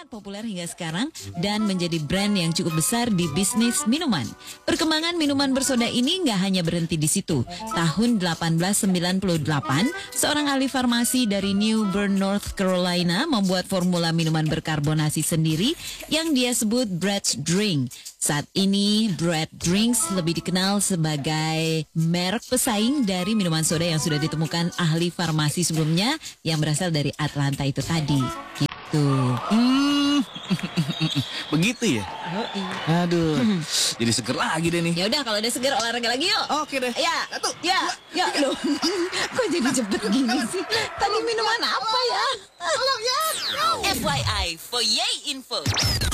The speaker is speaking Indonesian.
sangat populer hingga sekarang dan menjadi brand yang cukup besar di bisnis minuman. Perkembangan minuman bersoda ini nggak hanya berhenti di situ. Tahun 1898, seorang ahli farmasi dari New Bern, North Carolina membuat formula minuman berkarbonasi sendiri yang dia sebut Brett's Drink. Saat ini, Brett Drinks lebih dikenal sebagai merek pesaing dari minuman soda yang sudah ditemukan ahli farmasi sebelumnya yang berasal dari Atlanta itu tadi. Gitu. Begitu ya? Aduh, jadi seger lagi deh nih. Ya udah, kalau udah segar olahraga lagi yuk. Oke deh. Ya, Satu, ya, ya loh. Kok jadi cepet gini sih? Tadi minuman apa ya? FYI, for Yay Info.